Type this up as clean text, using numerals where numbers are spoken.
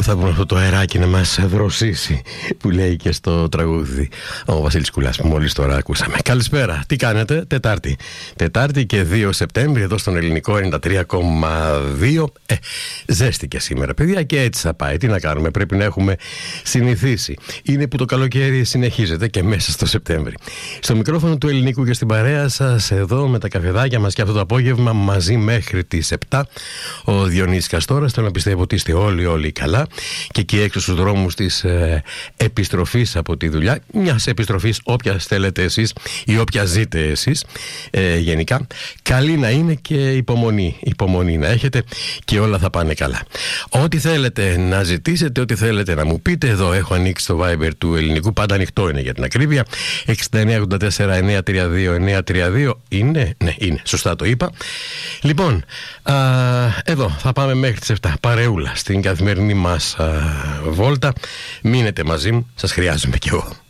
θα βρουν αυτό το αεράκι να μας δροσίσει, που λέει και στο τραγούδι ο Βασίλης Κουλάς που μόλις τώρα ακούσαμε. Καλησπέρα, τι κάνετε? Τετάρτη και 2 Σεπτέμβρη εδώ στον Ελληνικό 93,2. Ζέστη και σήμερα, παιδιά, και έτσι θα πάει. Τι να κάνουμε, πρέπει να έχουμε συνηθίσει. Είναι που το καλοκαίρι συνεχίζεται και μέσα στο Σεπτέμβρη. Στο μικρόφωνο του Ελληνικού και στην παρέα σας εδώ με τα καφεδάκια μας και αυτό το απόγευμα μαζί μέχρι τις 7 ο Διονύσης Καστόρας. Θέλω να πιστεύω ότι είστε όλοι καλά και εκεί έξω στους δρόμους της επιστροφής από τη δουλειά, μιας επιστροφής όποια θέλετε εσείς ή όποια ζείτε εσείς, γενικά καλή να είναι και υπομονή να έχετε και όλα θα πάνε καλά. Ό,τι θέλετε να ζητήσετε, ό,τι θέλετε να μου πείτε, εδώ έχω ανοίξει το Viber του Ελληνικού, πάντα ανοιχτό είναι για την ακρίβεια, 6984-932-932. Είναι, ναι, είναι, σωστά το είπα. Λοιπόν, εδώ θα πάμε μέχρι τις 7, παρεούλα στην καθημερινή μας βόλτα. Μείνετε μαζί μου, σας χρειάζομαι κι εγώ.